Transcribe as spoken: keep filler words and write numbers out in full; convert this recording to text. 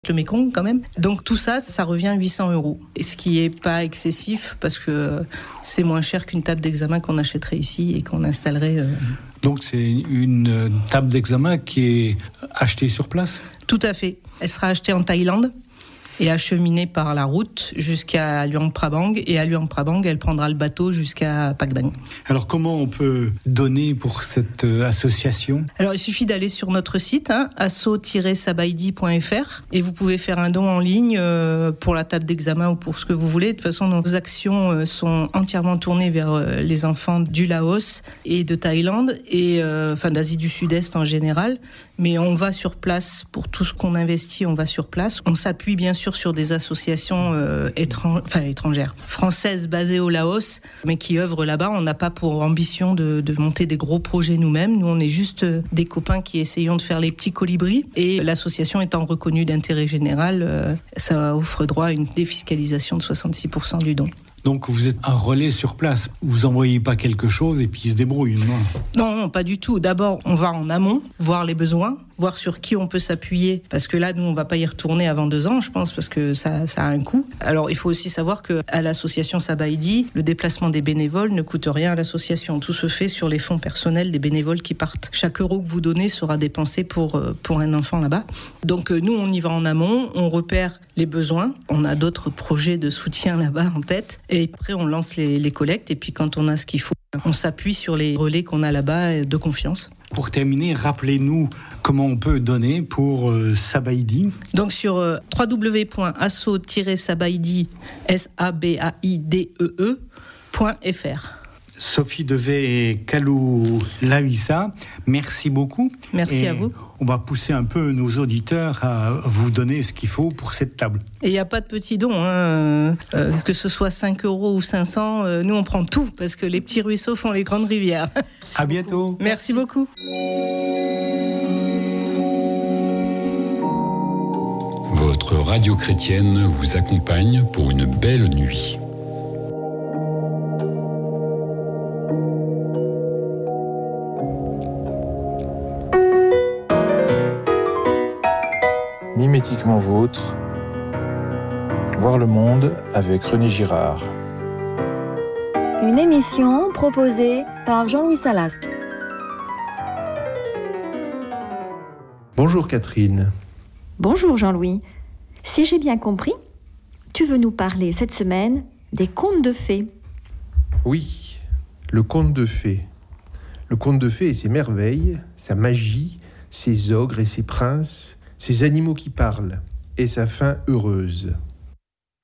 le Mékong quand même. Donc tout ça, ça revient huit cents euros. Et ce qui est pas excessif parce que c'est moins cher qu'une table d'examen qu'on achèterait ici et qu'on installerait. Euh... Donc c'est une table d'examen qui est achetée sur place ? Tout à fait. Elle sera achetée en Thaïlande et acheminée par la route jusqu'à Luang Prabang. Et à Luang Prabang, elle prendra le bateau jusqu'à Pak Bang. Alors comment on peut donner pour cette euh, association ? Alors il suffit d'aller sur notre site, hein, asso tiret sabaïdi point f r, et vous pouvez faire un don en ligne euh, pour la table d'examen ou pour ce que vous voulez. De toute façon, nos actions euh, sont entièrement tournées vers euh, les enfants du Laos et de Thaïlande, et euh, enfin d'Asie du Sud-Est en général. Mais on va sur place pour tout ce qu'on investit, on va sur place. On s'appuie bien sûr sur des associations euh, étran- enfin, étrangères, françaises basées au Laos, mais qui œuvrent là-bas. On n'a pas pour ambition de, de monter des gros projets nous-mêmes. Nous, on est juste des copains qui essayons de faire les petits colibris. Et l'association étant reconnue d'intérêt général, euh, ça offre droit à une défiscalisation de soixante-six pour cent du don. Donc vous êtes un relais sur place. Vous envoyez pas quelque chose et puis ils se débrouillent, non ? Non, non, pas du tout. D'abord, on va en amont, voir les besoins, voir sur qui on peut s'appuyer. Parce que là, nous, on va pas y retourner avant deux ans, je pense, parce que ça, ça a un coût. Alors, il faut aussi savoir que à l'association Sabaïdi, le déplacement des bénévoles ne coûte rien à l'association. Tout se fait sur les fonds personnels des bénévoles qui partent. Chaque euro que vous donnez sera dépensé pour, pour un enfant là-bas. Donc, nous, on y va en amont, on repère les besoins. On a d'autres projets de soutien là-bas en tête. Et après, on lance les, les collectes. Et puis, quand on a ce qu'il faut, on s'appuie sur les relais qu'on a là-bas de confiance. Pour terminer, rappelez-nous comment on peut donner pour euh, Sabaïdi. Donc, sur euh, w w w point asso tiret sabaïdi, S A B A I D E E, point F R. Sophie Devet et Kalou Lavissa, merci beaucoup. Merci et à vous. On va pousser un peu nos auditeurs à vous donner ce qu'il faut pour cette table. Et il n'y a pas de petits dons, hein. euh, que ce soit cinq euros ou cinq cents, euh, nous on prend tout, parce que les petits ruisseaux font les grandes rivières. À bientôt. Merci, Merci beaucoup. Votre radio chrétienne vous accompagne pour une belle nuit. Mimétiquement vôtre, voir le monde avec René Girard. Une émission proposée par Jean-Louis Salasque. Bonjour Catherine. Bonjour Jean-Louis. Si j'ai bien compris, tu veux nous parler cette semaine des contes de fées. Oui, le conte de fées. Le conte de fées et ses merveilles, sa magie, ses ogres et ses princes, ces animaux qui parlent, et sa fin heureuse.